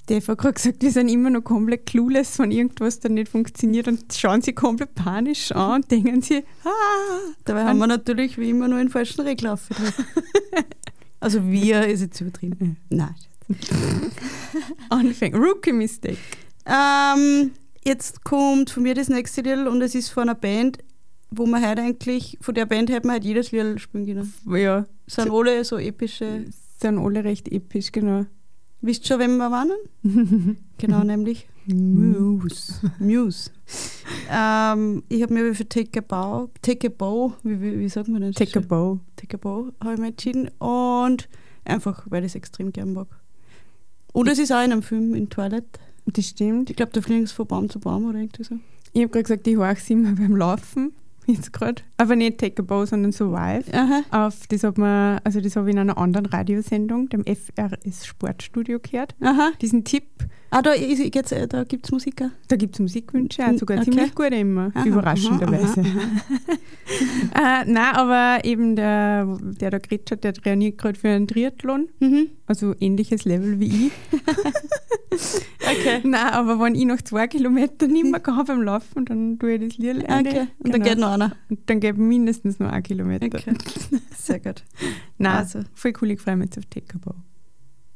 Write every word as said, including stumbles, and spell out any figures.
Stefan hat gerade gesagt, wir sind immer noch komplett clueless, wenn irgendwas dann nicht funktioniert und schauen sie komplett panisch an und denken sie, ah. Dabei haben wir natürlich wie immer nur den falschen Regler drin. Also wir ist jetzt übertrieben. Nein. Anfang. Rookie Mistake. Ähm, jetzt kommt von mir das nächste Lied und es ist von einer Band, wo man heute eigentlich, von der Band hätte man halt jedes Lied spielen können. Ja. Sind alle so epische. Sind alle recht episch, genau. Wisst ihr schon, wenn wir warnen? Genau, nämlich Muse. Muse. ähm, ich habe mich für Take a Bow, Take a Bow, wie, wie, wie sagt man das? Take a Bow. Take a Bow habe ich mich entschieden und einfach, weil ich es extrem gern mag. Und es ist auch in einem Film, in Twilight. Das stimmt. Ich glaube, da fliegen sie von Baum zu Baum oder irgendwie so. Ich habe gerade gesagt, ich höre es immer beim Laufen, jetzt gerade. Aber nicht Take a Bow, sondern Survive. Aha. Auf, das hat man, also das habe ich in einer anderen Radiosendung, dem F R S Sportstudio gehört. Aha. Diesen Tipp. Ah, da, da gibt es Musiker. Da gibt es Musikwünsche, auch sogar Okay. ziemlich gute immer, Aha, überraschenderweise. aha, äh, nein, aber eben der, der da geredet hat, der trainiert gerade für einen Triathlon. Mhm. Also ähnliches Level wie ich. Okay. Nein, aber wenn ich noch zwei Kilometer nicht mehr kann beim Laufen, dann tue ich das Lied ein. Okay. Und dann geht noch einer. Und dann geht mindestens noch ein Kilometer. Okay. Sehr gut. Nein, Also. voll cool, ich freue mich jetzt auf Take a Bow.